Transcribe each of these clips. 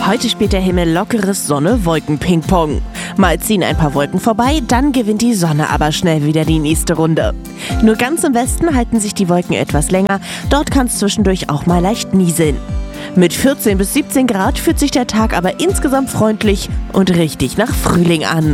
Heute spielt der Himmel lockeres Sonne-Wolken-Ping-Pong. Mal ziehen ein paar Wolken vorbei, dann gewinnt die Sonne aber schnell wieder die nächste Runde. Nur ganz im Westen halten sich die Wolken etwas länger, dort kann es zwischendurch auch mal leicht nieseln. Mit 14 bis 17 Grad fühlt sich der Tag aber insgesamt freundlich und richtig nach Frühling an.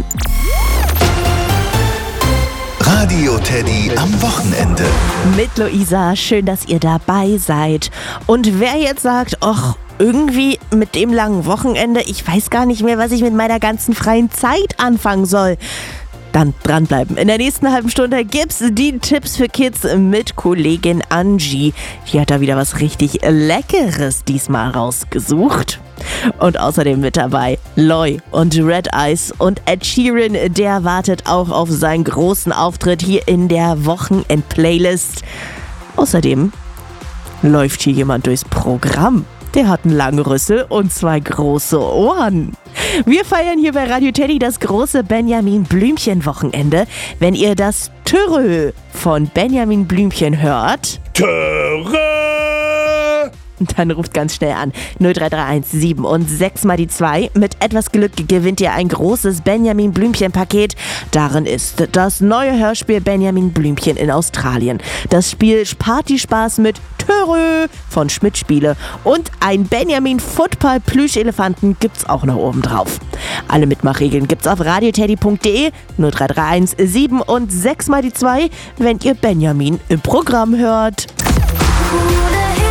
Radio Teddy am Wochenende. Mit Luisa, schön, dass ihr dabei seid. Und wer jetzt sagt, ach, irgendwie mit dem langen Wochenende, ich weiß gar nicht mehr, was ich mit meiner ganzen freien Zeit anfangen soll, dann dranbleiben. In der nächsten halben Stunde gibt's die Tipps für Kids mit Kollegin Angie. Die hat da wieder was richtig Leckeres diesmal rausgesucht. Und außerdem mit dabei Loy und Red Eyes und Ed Sheeran, der wartet auch auf seinen großen Auftritt hier in der Wochenend-Playlist. Außerdem läuft hier jemand durchs Programm. Der hat einen langen Rüssel und 2 große Ohren. Wir feiern hier bei Radio Teddy das große Benjamin Blümchen-Wochenende. Wenn ihr das Törö von Benjamin Blümchen hört, Törö! dann ruft ganz schnell an 0331 7 und 6 mal die 2. Mit etwas Glück gewinnt ihr ein großes Benjamin Blümchen-Paket. Darin ist das neue Hörspiel Benjamin Blümchen in Australien. Das Spiel Partyspaß mit Törö von Schmidt Spiele und ein Benjamin Football Plüschelefanten gibt's auch noch oben drauf. Alle Mitmachregeln gibt's auf radioteddy.de 0331 7 und 6 mal die 2, wenn ihr Benjamin im Programm hört.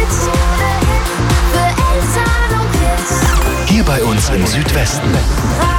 Hier bei uns im Südwesten.